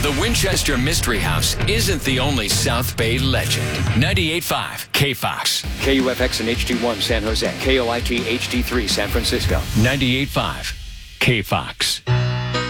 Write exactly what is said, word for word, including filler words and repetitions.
The Winchester Mystery House isn't the only South Bay legend. ninety-eight point five K Fox. K U F X and H D one San Jose. K O I T H D three San Francisco. ninety-eight point five K Fox.